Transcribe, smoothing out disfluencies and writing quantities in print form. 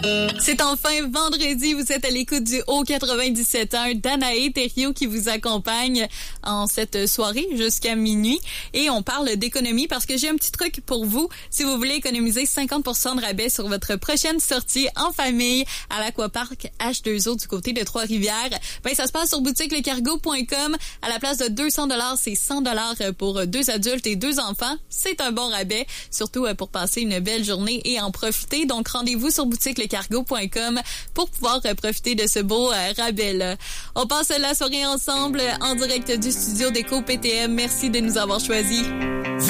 C'est enfin vendredi, vous êtes à l'écoute du Haut 97.1, Danae Thériault qui vous accompagne en cette soirée jusqu'à minuit. Et on parle d'économie parce que j'ai un petit truc pour vous. Si vous voulez économiser 50% de rabais sur votre prochaine sortie en famille à l'Aquapark H2O du côté de Trois-Rivières, ben ça se passe sur boutiquelecargo.com. À la place de 200$, c'est 100$ pour 2 adultes et 2 enfants. C'est un bon rabais, surtout pour passer une belle journée et en profiter. Donc rendez-vous sur boutiquelecargo.com pour pouvoir profiter de ce beau rabais-là. On passe la soirée ensemble en direct du studio d'Éco PTM. Merci de nous avoir choisis.